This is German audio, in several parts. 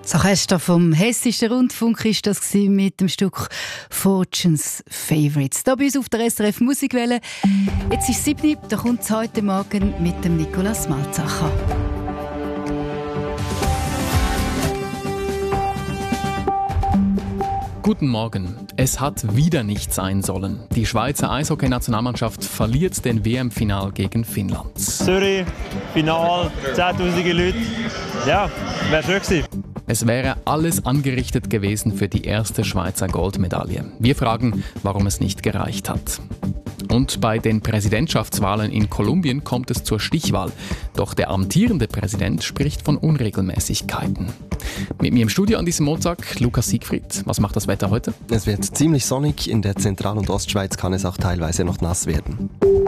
Das Orchester vom Hessischen Rundfunk war das mit dem Stück «Fortune's Favorites». Hier bei uns auf der SRF Musikwelle. Jetzt ist es 7 Uhr, da kommt es heute Morgen mit dem Nikolaus Malzacher. Guten Morgen. Es hat wieder nicht sein sollen. Die Schweizer Eishockey-Nationalmannschaft verliert den WM-Final gegen Finnland. Zürich, Final, 10'000 Leute. Ja, wäre schön gewesen. Es wäre alles angerichtet gewesen für die erste Schweizer Goldmedaille. Wir fragen, warum es nicht gereicht hat. Und bei den Präsidentschaftswahlen in Kolumbien kommt es zur Stichwahl. Doch der amtierende Präsident spricht von Unregelmäßigkeiten. Mit mir im Studio an diesem Montag Lukas Siegfried. Was macht das Wetter heute? Es wird ziemlich sonnig. In der Zentral- und Ostschweiz kann es auch teilweise noch nass werden.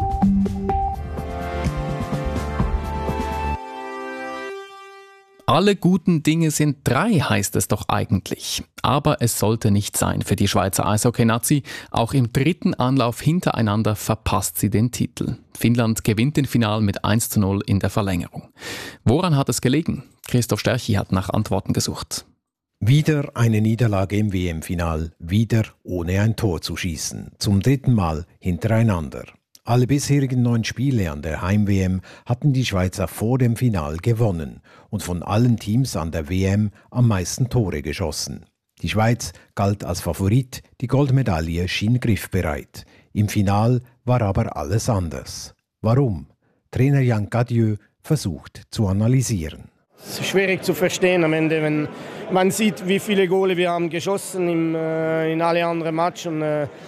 Alle guten Dinge sind 3, heißt es doch eigentlich. Aber es sollte nicht sein für die Schweizer Eishockey-Nazi. Auch im 3. Anlauf hintereinander verpasst sie den Titel. Finnland gewinnt den Final mit 1:0 in der Verlängerung. Woran hat es gelegen? Christoph Sterchi hat nach Antworten gesucht. Wieder eine Niederlage im WM-Final, wieder ohne ein Tor zu schießen. Zum 3. Mal hintereinander. Alle bisherigen 9 Spiele an der Heim-WM hatten die Schweizer vor dem Final gewonnen und von allen Teams an der WM am meisten Tore geschossen. Die Schweiz galt als Favorit, die Goldmedaille schien griffbereit. Im Final war aber alles anders. Warum? Trainer Jan Cadieux versucht zu analysieren. Es ist schwierig zu verstehen am Ende, wenn man sieht, wie viele Gole wir haben geschossen in alle anderen Matches. Und,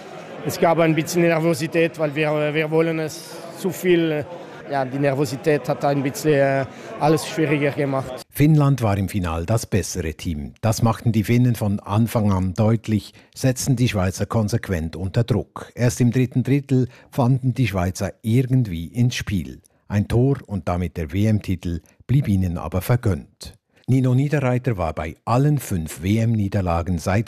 es gab ein bisschen Nervosität, weil wir wollen es zu viel. Ja, die Nervosität hat ein bisschen alles schwieriger gemacht. Finnland war im Final das bessere Team. Das machten die Finnen von Anfang an deutlich, setzten die Schweizer konsequent unter Druck. Erst im 3. Drittel fanden die Schweizer irgendwie ins Spiel. Ein Tor und damit der WM-Titel blieb ihnen aber vergönnt. Nino Niederreiter war bei allen 5 WM-Niederlagen seit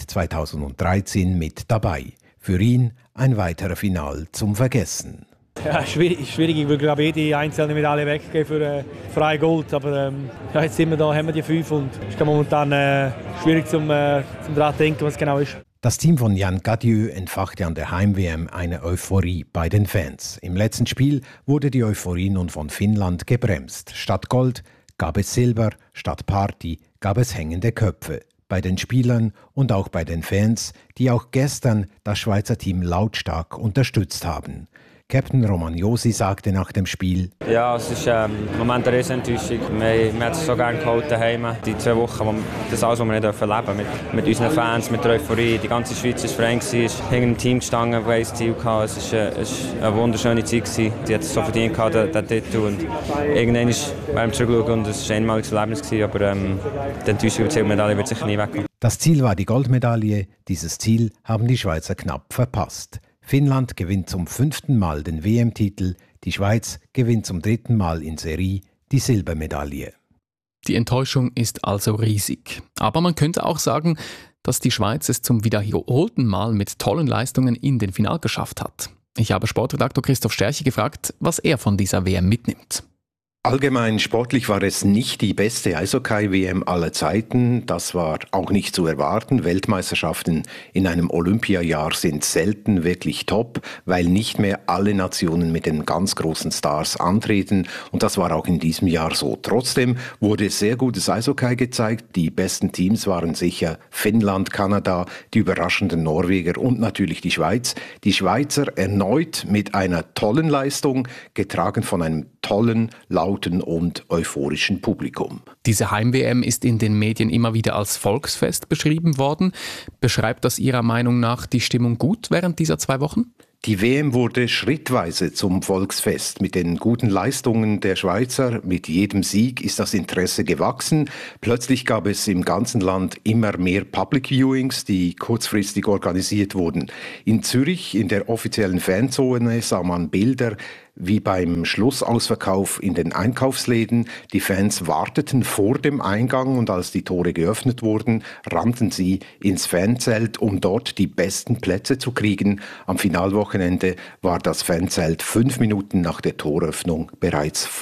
2013 mit dabei. Für ihn ein weiterer Final zum Vergessen. Ja, schwierig. Ich würde glaube jede einzelne Medaille weggeben für freie Gold. Aber ja, jetzt sind wir da, haben wir die 5 und es ist momentan schwierig zum daran denken, was genau ist. Das Team von Jan Cadieux entfachte an der Heim-WM eine Euphorie bei den Fans. Im letzten Spiel wurde die Euphorie nun von Finnland gebremst. Statt Gold gab es Silber, statt Party gab es hängende Köpfe. Bei den Spielern und auch bei den Fans, die auch gestern das Schweizer Team lautstark unterstützt haben. Captain Romagnosi sagte nach dem Spiel: Ja, es ist im Moment eine Riesenenttäuschung. Wir haben es so gerne geholt daheim. Die 2 Wochen, das alles, was wir nicht erleben dürfen. Mit unseren Fans, mit der Euphorie. Die ganze Schweiz war Fan, ist hinter dem Team gestanden, das ein Ziel hatte. Es war eine wunderschöne Zeit. Die hat es so verdient, den Titel. Und irgendwann werden wir zurückschauen und es war ein einmaliges Erlebnis. Aber die Enttäuschung über die Medaille wird sicher nie wegkommen. Das Ziel war die Goldmedaille. Dieses Ziel haben die Schweizer knapp verpasst. Finnland gewinnt zum 5. Mal den WM-Titel, die Schweiz gewinnt zum 3. Mal in Serie die Silbermedaille. Die Enttäuschung ist also riesig. Aber man könnte auch sagen, dass die Schweiz es zum wiederholten Mal mit tollen Leistungen in den Final geschafft hat. Ich habe Sportredaktor Christoph Sterchi gefragt, was er von dieser WM mitnimmt. Allgemein sportlich war es nicht die beste Eishockey-WM aller Zeiten. Das war auch nicht zu erwarten. Weltmeisterschaften in einem Olympiajahr sind selten wirklich top, weil nicht mehr alle Nationen mit den ganz großen Stars antreten. Und das war auch in diesem Jahr so. Trotzdem wurde sehr gutes Eishockey gezeigt. Die besten Teams waren sicher Finnland, Kanada, die überraschenden Norweger und natürlich die Schweiz. Die Schweizer erneut mit einer tollen Leistung, getragen von einem tollen, lauten und euphorischen Publikum. Diese Heim-WM ist in den Medien immer wieder als Volksfest beschrieben worden. Beschreibt das Ihrer Meinung nach die Stimmung gut während dieser 2 Wochen? Die WM wurde schrittweise zum Volksfest. Mit den guten Leistungen der Schweizer, mit jedem Sieg ist das Interesse gewachsen. Plötzlich gab es im ganzen Land immer mehr Public Viewings, die kurzfristig organisiert wurden. In Zürich, in der offiziellen Fanzone, sah man Bilder wie beim Schlussausverkauf in den Einkaufsläden. Die Fans warteten vor dem Eingang und als die Tore geöffnet wurden, rannten sie ins Fanzelt, um dort die besten Plätze zu kriegen. Am Finalwochenende war das Fanzelt 5 Minuten nach der Toröffnung bereits voll.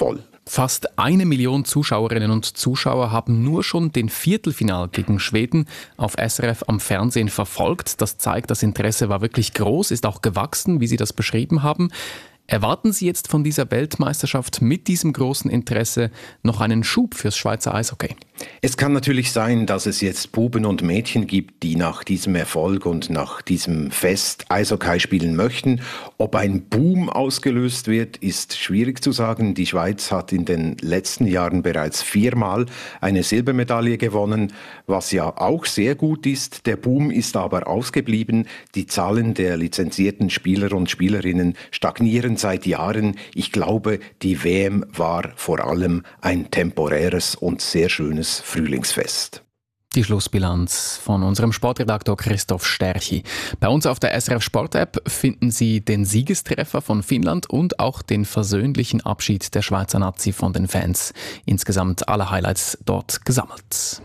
Fast 1 Million Zuschauerinnen und Zuschauer haben nur schon den Viertelfinal gegen Schweden auf SRF am Fernsehen verfolgt. Das zeigt, das Interesse war wirklich groß, ist auch gewachsen, wie Sie das beschrieben haben. Erwarten Sie jetzt von dieser Weltmeisterschaft mit diesem großen Interesse noch einen Schub fürs Schweizer Eishockey? Es kann natürlich sein, dass es jetzt Buben und Mädchen gibt, die nach diesem Erfolg und nach diesem Fest Eishockey spielen möchten. Ob ein Boom ausgelöst wird, ist schwierig zu sagen. Die Schweiz hat in den letzten Jahren bereits 4-mal eine Silbermedaille gewonnen, was ja auch sehr gut ist. Der Boom ist aber ausgeblieben. Die Zahlen der lizenzierten Spieler und Spielerinnen stagnieren seit Jahren. Ich glaube, die WM war vor allem ein temporäres und sehr schönes Frühlingsfest. Die Schlussbilanz von unserem Sportredaktor Christoph Sterchi. Bei uns auf der SRF Sport-App finden Sie den Siegestreffer von Finnland und auch den versöhnlichen Abschied der Schweizer Nazi von den Fans. Insgesamt alle Highlights dort gesammelt.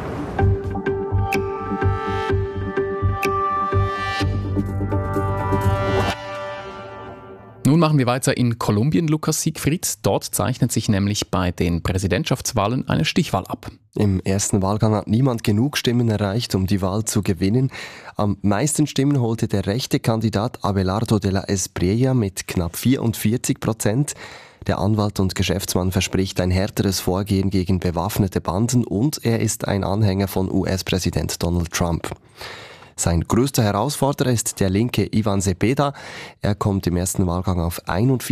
Nun machen wir weiter in Kolumbien, Lukas Siegfried. Dort zeichnet sich nämlich bei den Präsidentschaftswahlen eine Stichwahl ab. Im ersten Wahlgang hat niemand genug Stimmen erreicht, um die Wahl zu gewinnen. Am meisten Stimmen holte der rechte Kandidat Abelardo de la Espriella mit knapp 44%. Der Anwalt und Geschäftsmann verspricht ein härteres Vorgehen gegen bewaffnete Banden und er ist ein Anhänger von US-Präsident Donald Trump. Sein größter Herausforderer ist der Linke Ivan Cepeda. Er kommt im ersten Wahlgang auf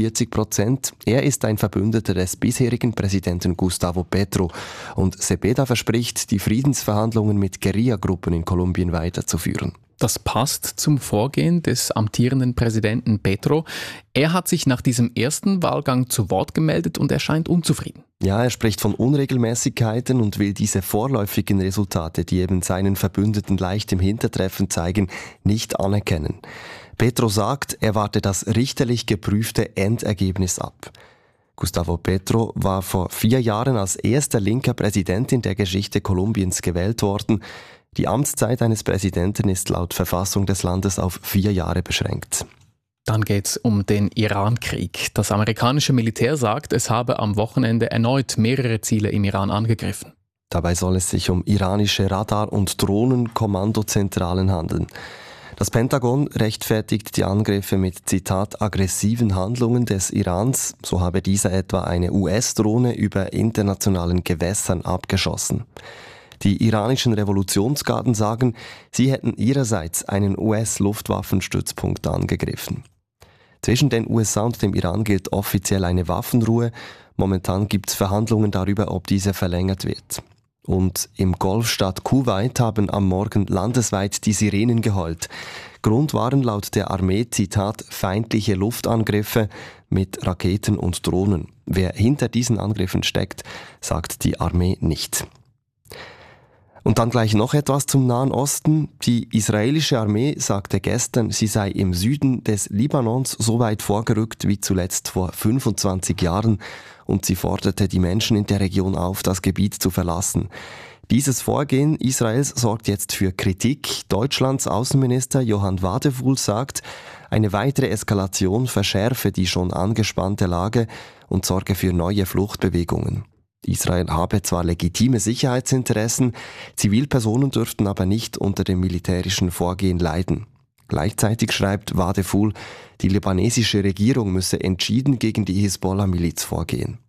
41%. Er ist ein Verbündeter des bisherigen Präsidenten Gustavo Petro. Und Cepeda verspricht, die Friedensverhandlungen mit Guerillagruppen in Kolumbien weiterzuführen. Das passt zum Vorgehen des amtierenden Präsidenten Petro. Er hat sich nach diesem ersten Wahlgang zu Wort gemeldet und er scheint unzufrieden. Ja, er spricht von Unregelmäßigkeiten und will diese vorläufigen Resultate, die eben seinen Verbündeten leicht im Hintertreffen zeigen, nicht anerkennen. Petro sagt, er warte das richterlich geprüfte Endergebnis ab. Gustavo Petro war vor 4 Jahren als erster linker Präsident in der Geschichte Kolumbiens gewählt worden. Die Amtszeit eines Präsidenten ist laut Verfassung des Landes auf 4 Jahre beschränkt. Dann geht es um den Iran-Krieg. Das amerikanische Militär sagt, es habe am Wochenende erneut mehrere Ziele im Iran angegriffen. Dabei soll es sich um iranische Radar- und Drohnenkommandozentralen handeln. Das Pentagon rechtfertigt die Angriffe mit, Zitat, aggressiven Handlungen des Irans. So habe dieser etwa eine US-Drohne über internationalen Gewässern abgeschossen. Die iranischen Revolutionsgarden sagen, sie hätten ihrerseits einen US-Luftwaffenstützpunkt angegriffen. Zwischen den USA und dem Iran gilt offiziell eine Waffenruhe. Momentan gibt es Verhandlungen darüber, ob diese verlängert wird. Und im Golfstaat Kuwait haben am Morgen landesweit die Sirenen geheult. Grund waren laut der Armee, Zitat, feindliche Luftangriffe mit Raketen und Drohnen. Wer hinter diesen Angriffen steckt, sagt die Armee nicht. Und dann gleich noch etwas zum Nahen Osten. Die israelische Armee sagte gestern, sie sei im Süden des Libanons so weit vorgerückt wie zuletzt vor 25 Jahren und sie forderte die Menschen in der Region auf, das Gebiet zu verlassen. Dieses Vorgehen Israels sorgt jetzt für Kritik. Deutschlands Außenminister Johann Wadefuhl sagt, eine weitere Eskalation verschärfe die schon angespannte Lage und sorge für neue Fluchtbewegungen. Israel habe zwar legitime Sicherheitsinteressen, Zivilpersonen dürften aber nicht unter dem militärischen Vorgehen leiden. Gleichzeitig schreibt Wadefuhl, die libanesische Regierung müsse entschieden gegen die Hisbollah-Miliz vorgehen.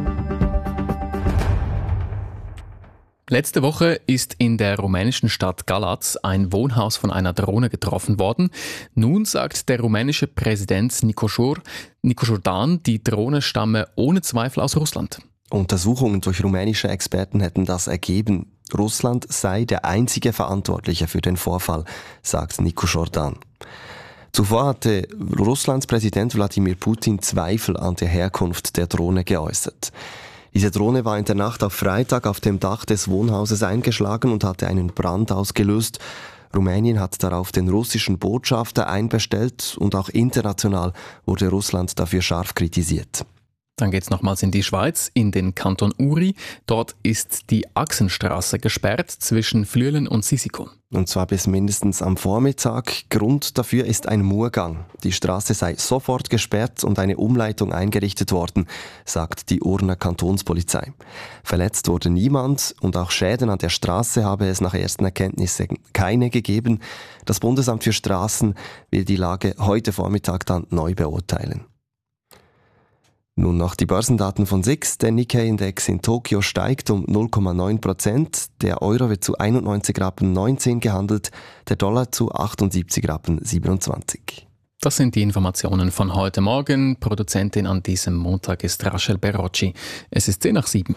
Letzte Woche ist in der rumänischen Stadt Galați ein Wohnhaus von einer Drohne getroffen worden. Nun sagt der rumänische Präsident Nicu Jordan, die Drohne stamme ohne Zweifel aus Russland. Untersuchungen durch rumänische Experten hätten das ergeben. Russland sei der einzige Verantwortliche für den Vorfall, sagt Nicu Jordan. Zuvor hatte Russlands Präsident Wladimir Putin Zweifel an der Herkunft der Drohne geäußert. Diese Drohne war in der Nacht auf Freitag auf dem Dach des Wohnhauses eingeschlagen und hatte einen Brand ausgelöst. Rumänien hat darauf den russischen Botschafter einbestellt und auch international wurde Russland dafür scharf kritisiert. Dann geht's nochmals in die Schweiz, in den Kanton Uri. Dort ist die Achsenstraße gesperrt zwischen Flüelen und Sisikon. Und zwar bis mindestens am Vormittag. Grund dafür ist ein Murgang. Die Straße sei sofort gesperrt und eine Umleitung eingerichtet worden, sagt die Urner Kantonspolizei. Verletzt wurde niemand und auch Schäden an der Straße habe es nach ersten Erkenntnissen keine gegeben. Das Bundesamt für Straßen will die Lage heute Vormittag dann neu beurteilen. Nun noch die Börsendaten von SIX. Der Nikkei-Index in Tokio steigt um 0,9%. Der Euro wird zu 91,19 Rappen gehandelt, der Dollar zu 78,27 Rappen. Das sind die Informationen von heute Morgen. Produzentin an diesem Montag ist Rachel Berocci. Es ist 6:10.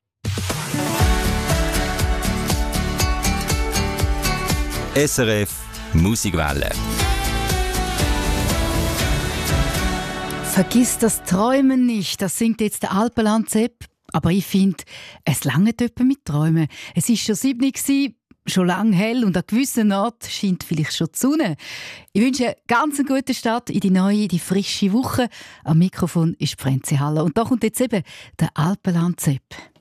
SRF Musikwelle. Vergiss das Träumen nicht, das singt jetzt der Alpenland Sepp. Aber ich finde, es langt etwa mit Träumen. Es war schon 7 Uhr, schon lange hell und an gewissen Orten scheint vielleicht schon die Sonne. Ich wünsche einen ganz guten Start in die neue, die frische Woche. Am Mikrofon ist Franzi Haller. Und da kommt jetzt eben der Alpenland Sepp.